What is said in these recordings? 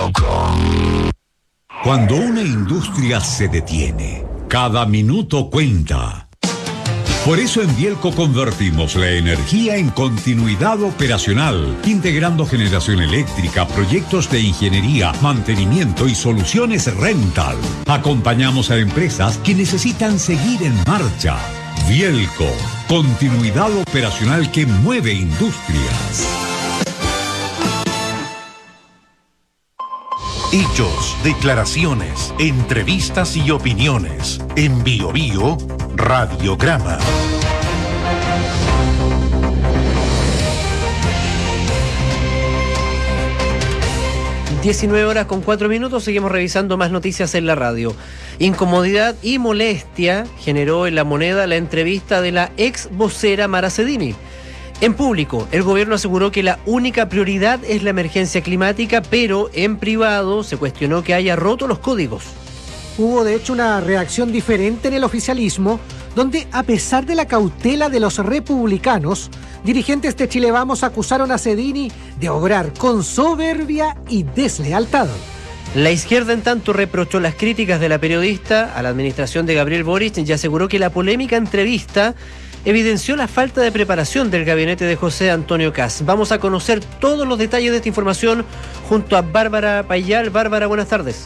Cuando una industria se detiene, cada minuto cuenta. Por eso en Bielco convertimos la energía en continuidad operacional, integrando generación eléctrica, proyectos de ingeniería, mantenimiento y soluciones rental. Acompañamos a empresas que necesitan seguir en marcha. Bielco, continuidad operacional que mueve industrias. Hechos, declaraciones, entrevistas y opiniones. En BioBio, Radiograma. (19:04). Seguimos revisando más noticias en la radio. Incomodidad y molestia generó en La Moneda la entrevista de la ex vocera Mara Cedini. En público, el gobierno aseguró que la única prioridad es la emergencia climática, pero en privado se cuestionó que haya roto los códigos. Hubo de hecho una reacción diferente en el oficialismo, donde a pesar de la cautela de los republicanos, dirigentes de Chile Vamos acusaron a Cedini de obrar con soberbia y deslealtad. La izquierda, en tanto, reprochó las críticas de la periodista a la administración de Gabriel Boric y aseguró que la polémica entrevista evidenció la falta de preparación del gabinete de José Antonio Kast. Vamos a conocer todos los detalles de esta información junto a Bárbara Payal. Bárbara, buenas tardes.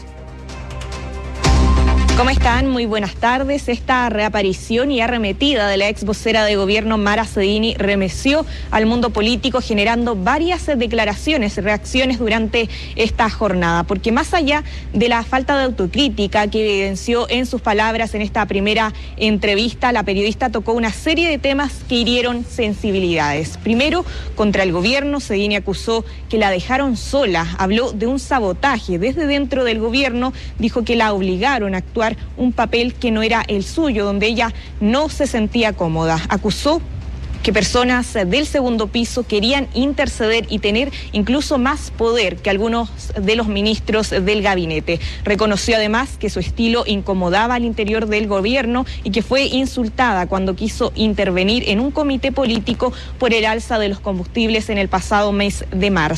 ¿Cómo están? Muy buenas tardes. Esta reaparición y arremetida de la ex vocera de gobierno Mara Cedini remeció al mundo político, generando varias declaraciones, reacciones durante esta jornada, porque más allá de la falta de autocrítica que evidenció en sus palabras en esta primera entrevista, la periodista tocó una serie de temas que hirieron sensibilidades. Primero, contra el gobierno, Cedini acusó que la dejaron sola, habló de un sabotaje desde dentro del gobierno, dijo que la obligaron a actuar un papel que no era el suyo, donde ella no se sentía cómoda. Acusó que personas del segundo piso querían interceder y tener incluso más poder que algunos de los ministros del gabinete. Reconoció además que su estilo incomodaba al interior del gobierno y que fue insultada cuando quiso intervenir en un comité político por el alza de los combustibles en el pasado mes de marzo.